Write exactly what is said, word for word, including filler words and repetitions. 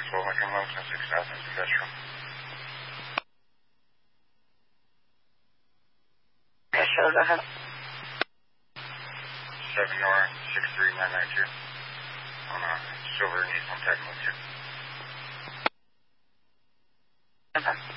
twelve Lincoln Road, ten six thousand, industrial. Industrial, go ahead. seven Nora, six three nine nine two. On a silver Nissan Tecmo two. Okay.